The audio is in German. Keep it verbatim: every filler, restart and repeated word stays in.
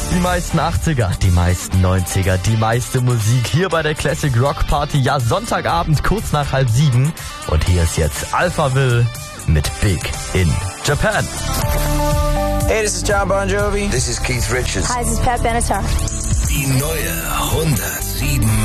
Die meisten achtziger, die meisten neunziger, die meiste Musik hier bei der Classic Rock Party. Ja, Sonntagabend kurz nach halb sieben. Und hier ist jetzt Alphaville mit Big in Japan. Hey, this is John Bon Jovi. This is Keith Richards. Hi, this is Pat Benatar. Die neue hundertsieben